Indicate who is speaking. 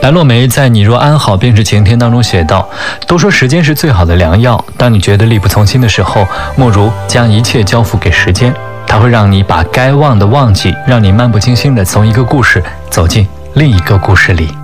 Speaker 1: 白落梅在《你若安好便是晴天》当中写道，都说时间是最好的良药，当你觉得力不从心的时候，莫如将一切交付给时间，它会让你把该忘的忘记，让你漫不经心地从一个故事走进另一个故事里。